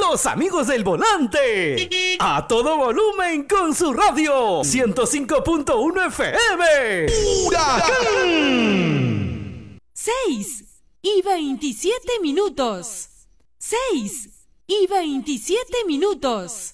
Los amigos del volante. A todo volumen con su radio. 105.1 FM. ¡Huracán! 6:27. 6:27.